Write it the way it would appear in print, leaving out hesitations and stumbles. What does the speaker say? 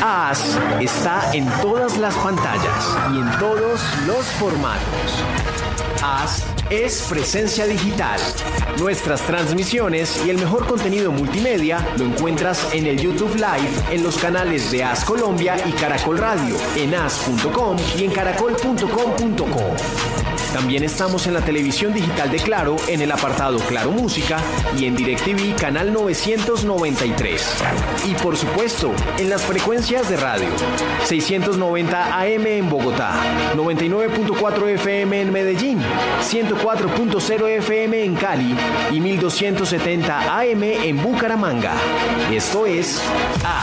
AS está en todas las pantallas y en todos los formatos. AS es presencia digital. Nuestras transmisiones y el mejor contenido multimedia lo encuentras en el YouTube Live, en los canales de AS Colombia y Caracol Radio, en as.com y en caracol.com.co. También estamos en la televisión digital de Claro, en el apartado Claro Música y en DirecTV canal 993. Y por supuesto, en las frecuencias de radio. 690 AM en Bogotá, 99.4 FM en Medellín, 104.0 FM en Cali y 1270 AM en Bucaramanga. Esto es